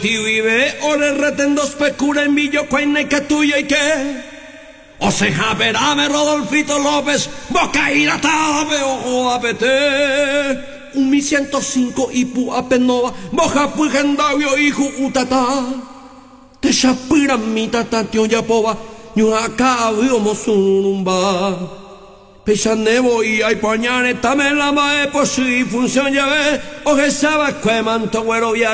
Ti vive ore retendo specura in video qua in che tu e che o se haberame Rodolfito López boca irata o apete 1.105 ipu apenova boja pugendavio hijo utata te shapira mitata tio yapova ñu acá vio surumba Peshanevo y hay pañane también la mae por si función ya ve o que sabe que manto güero ya